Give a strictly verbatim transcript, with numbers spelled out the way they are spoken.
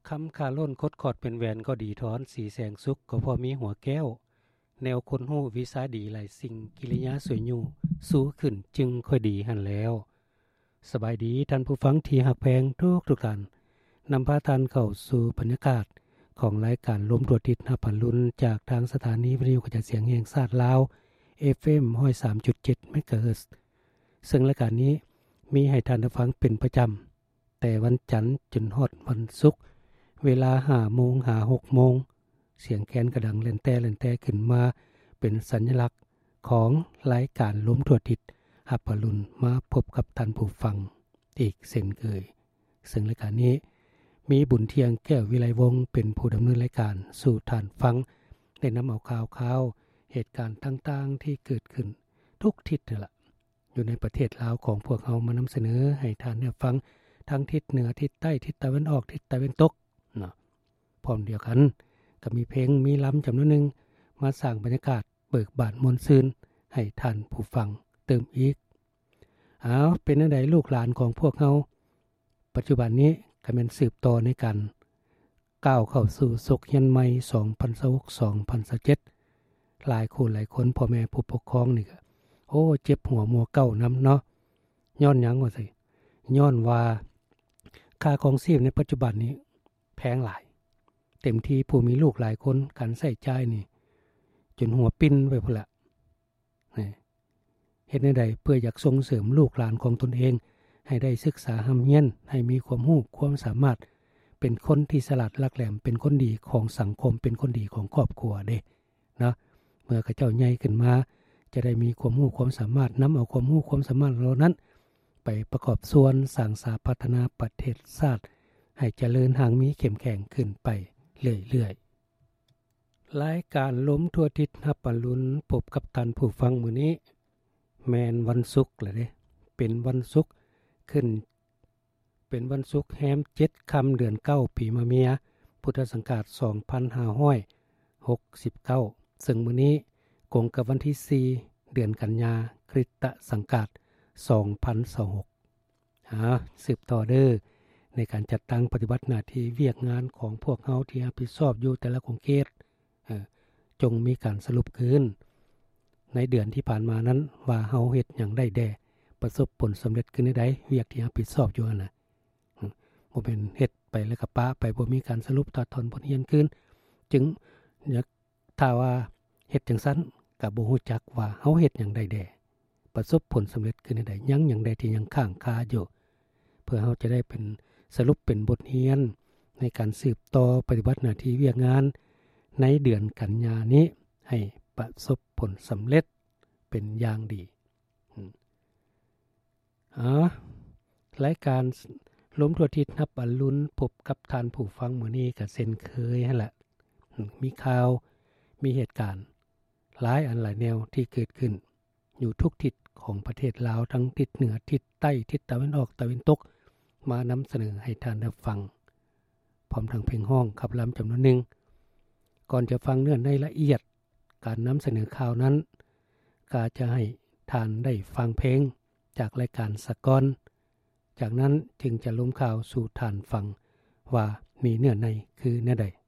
คำคาล้นคดขอดเป็นแหวนก็ดีท้อนสีแสงสุขก็พอมีหัวแก้วแนวคนหู้วิสาดีหลายสิ่งกิริยาสวยอยู่สู้ขึ้นจึงค่อยดีหันแล้วสบายดีท่านผู้ฟังที่หักแพงทุกทุกท่านนำพาท่านเข้าสู่บรรยากาศของรายการลมตรวจทิศหับพันลุนจากทางสถานีวิทยุกระจายเสียงแห่งชาติลาว เอฟ เอ็ม หนึ่งศูนย์สามจุดเจ็ด เมกะเฮิรตซ์ซึ่งรายการนี้มีให้ท่านได้ฟังเป็นประจำแต่วันจันทร์จนฮอดวันศุกร์เวลา ห้าโมง ถึงหกโมงเสียงแคนกระดังเล่นแต่เล่นแต่ขึ้นมาเป็นสัญลักษณ์ของรายการลมตรวจทิศหับพันลุนมาพบกับท่านผู้ฟังอีกเช่นเคยซึ่งรายการนี้มีบุญเทียงแก้ววิไลวงศ์เป็นผู้ดำเนินรายการสู่ท่านฟังได้นำเอาข่าวข่าวเหตุการณ์ต่างๆที่เกิดขึ้นทุกทิศนั่นแหละอยู่ในประเทศลาวของพวกเรามานำเสนอให้ท่านได้ฟังทั้งทิศเหนือทิศใต้ทิศตะวันออกทิศตะวันตกเนาะพร้อมเดียวกันก็มีเพลงมีลำจำนวนหนึ่งมาสร้างบรรยากาศเบิกบานมวลซื่นให้ท่านผู้ฟังเติมอีกเอาเป็นจังได๋ลูกหลานของพวกเราปัจจุบันนี้ก็แม่นสืบต่อในการก้าวเข้าสู่ศกเฮียนใหม่สองพันยี่สิบหก สองพันยี่สิบเจ็ดหลายคนหลายคนพ่อแม่ผู้ปกครองนี่ก็โอ้เจ็บหัวมัวเก้านำเนาะย้อนหยังว่าสิย้อนว่าค่าของชีพในปัจจุบันนี้แพงหลายเต็มที่ผู้มีลูกหลายคนการใช้จ่ายนี่จนหัวปิ้นไปพุ่นละนี่เฮ็ดจังได๋เพื่ออยากส่งเสริมลูกหลานของตนเองให้ได้ศึกษาหำเฮียนให้มีความรู้ความสามารถเป็นคนที่ฉลาดหลักแหลมเป็นคนดีของสังคมเป็นคนดีของครอบครัวเด้เนาะเมื่อเขาเจ้าใหญ่ขึ้นมาจะได้มีความรู้ความสามารถนำเอาความรู้ความสามารถเหล่านั้นไปประกอบส่วนสร้างสาพัฒนาประเทศชาติให้เจริญหางมีเข้มแข็งขึ้นไปเรื่อยๆรายการล้มทั่วทิศหับปะลุนพบกับท่านผู้ฟังมื้อนี้แม่นวันศุกร์แล้วเด้เป็นวันศุกร์ขึ้นเป็นวันศุกร์แฮมเจ็ดค่ำเดือนเก้าปีมะเมียพุทธศักราชสองพันห้าร้อยหกสิบเก้าซึ่งมื้อนี้ตรงกับวันที่สี่เดือนกันยาคริสตศักราชสองพันยี่สิบหกหาสืบต่อเด้อในการจัดตั้งปฏิบัติหน้าที่เวียกงานของพวกเฮาที่รับผิดชอบอยู่แต่ละของเขตเอ่อจงมีการสรุปคืนในเดือนที่ผ่านมานั้นว่าเฮาเฮ็ดหยังได้แด่ประสบผลสำเร็จขึ้นได้เวียกที่รับผิดชอบอยู่นั่นน่ะบ่แม่นเฮ็ดไปแล้วก็ปะไปบ่มีการสรุปตัดทอนบทเรียนคืนจึงอยากถ้าว่าเฮ็ดจังซั่นก็บ่ฮู้จักว่าเฮาเฮ็ดหยังได้แด่ประสบผลสำเร็จขึ้นได้ยังหยังใดที่ยังค้างคาอยู่เพื่อเฮาจะได้เป็นสรุปเป็นบทเรียนในการสืบต่อปฏิบัติหน้าที่เวียกงานในเดือนกันยายนนี้ให้ประสบผลสำเร็จเป็นอย่างดีอ๋อรายการล้มทั่วทิศนับอรุณพบกับท่านผู้ฟังมื้อนี้ก็เช่นเคยหั่นแหละมีข่าวมีเหตุการณ์หลายอันหลายแนวที่เกิดขึ้นอยู่ทุกทิศของประเทศลาวทั้งทิศเหนือทิศใต้ทิศตะวันออกตะวันตกมานำเสนอให้ท่านได้ฟังพร้อมทั้งเพลงฮ้องขับลำจำนวนหนึ่งก่อนจะฟังเนื้อในละเอียดการนำเสนอข่าวนั้นก็จะให้ท่านได้ฟังเพลงจากรายการสะก้อนจากนั้นจึงจะล้มข่าวสู่ท่านฟังว่ามีเนื้อในคือเนื้อใด